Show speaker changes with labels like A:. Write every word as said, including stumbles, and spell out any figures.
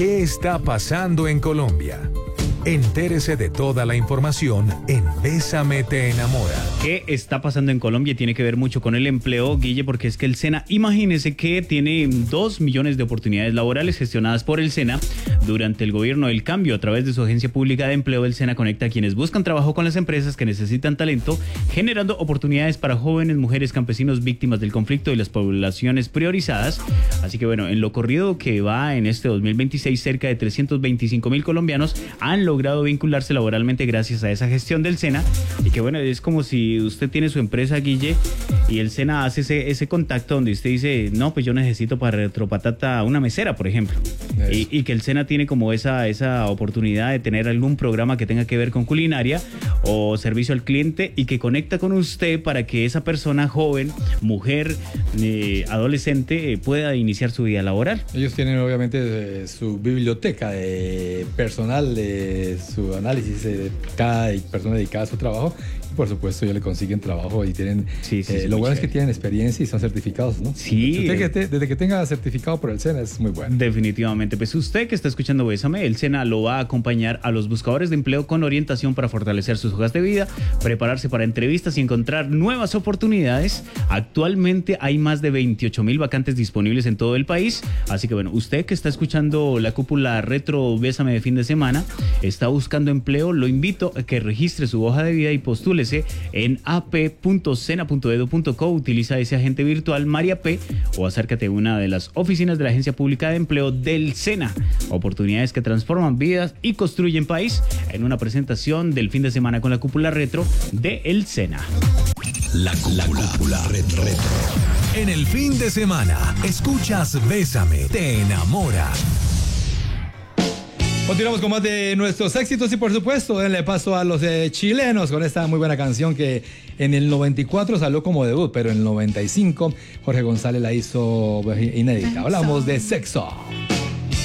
A: ¿Qué está pasando en Colombia? Entérese de toda la información en Bésame te enamora.
B: ¿Qué está pasando en Colombia? Tiene que ver mucho con el empleo, Guille, porque es que el SENA, imagínese que tiene dos millones de oportunidades laborales gestionadas por el SENA durante el gobierno del cambio. A través de su agencia pública de empleo, el SENA conecta a quienes buscan trabajo con las empresas que necesitan talento, generando oportunidades para jóvenes, mujeres, campesinos, víctimas del conflicto y las poblaciones priorizadas. Así que bueno, en lo corrido que va en este dos mil veintiséis, cerca de trescientos veinticinco mil colombianos han logrado logrado vincularse laboralmente gracias a esa gestión del SENA. Y que bueno, es como si usted tiene su empresa, Guille, y el SENA hace ese, ese contacto donde usted dice, no, pues yo necesito para Retropatata una mesera, por ejemplo, y, y que el SENA tiene como esa, esa oportunidad de tener algún programa que tenga que ver con culinaria o servicio al cliente y que conecta con usted para que esa persona joven, mujer, eh, adolescente, eh, pueda iniciar su vida laboral.
C: Ellos tienen obviamente eh, su biblioteca de personal, de su análisis de cada persona dedicada a su trabajo, y por supuesto ellos le consiguen trabajo y tienen
B: sí, sí,
C: eh,
B: sí,
C: lo bueno
B: chévere.
C: Es que tienen experiencia y son certificados, ¿no?
B: Sí.
C: Usted que te, desde que tenga certificado por el SENA es muy bueno.
B: Definitivamente, pues usted que está escuchando Bésame, el SENA lo va a acompañar a los buscadores de empleo con orientación para fortalecer sus hojas de vida, prepararse para entrevistas y encontrar nuevas oportunidades. Actualmente hay más de veintiocho mil vacantes disponibles en todo el país, así que bueno, usted que está escuchando la cúpula retro Bésame de fin de semana, está buscando empleo, lo invito a que registre su hoja de vida y postúlese en a p punto sena punto edu punto co. Utiliza ese agente virtual María P o acércate a una de las oficinas de la Agencia Pública de Empleo del SENA. Oportunidades que transforman vidas y construyen país, en una presentación del fin de semana con la cúpula retro de el SENA.
A: La cúpula, la cúpula retro. retro. En el fin de semana, escuchas Bésame te enamora.
C: Continuamos con más de nuestros éxitos y por supuesto denle paso a los eh, chilenos con esta muy buena canción que en el noventa y cuatro salió como debut, pero en el noventa y cinco Jorge González la hizo inédita. Hablamos de Sexo.